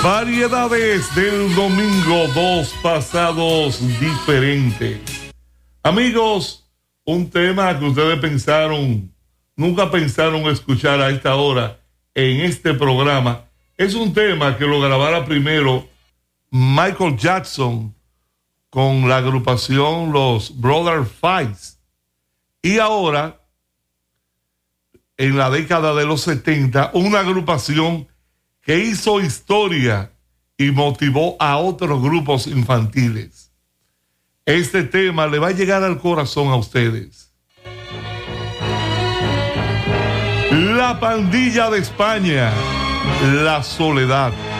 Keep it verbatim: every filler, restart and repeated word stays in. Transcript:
Variedades del domingo, dos pasados diferentes. Amigos, un tema que ustedes pensaron, nunca pensaron escuchar a esta hora en este programa, es un tema que lo grabara primero Michael Jackson con la agrupación Los Brother Fives. Y ahora, en la década de los setenta, una agrupación que hizo historia y motivó a otros grupos infantiles. Este tema le va a llegar al corazón a ustedes. La Pandilla de España, La Soledad.